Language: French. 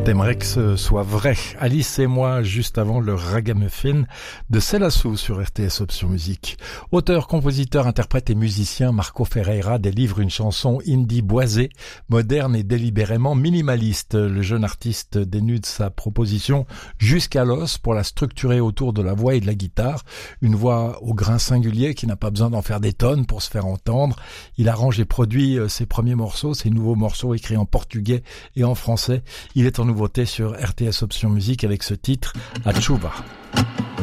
T'aimerais que ce soit vrai. Alice et moi, juste avant le Ragamuffin de Celasso sur RTS Option Musique. Auteur, compositeur, interprète et musicien, Marco Ferreira délivre une chanson indie boisée, moderne et délibérément minimaliste. Le jeune artiste dénude sa proposition jusqu'à l'os pour la structurer autour de la voix et de la guitare. Une voix au grain singulier qui n'a pas besoin d'en faire des tonnes pour se faire entendre. Il arrange et produit ses premiers morceaux, ses nouveaux morceaux écrits en portugais et en français. Il est en nouveauté sur RTS Option Musique avec ce titre, Achuva.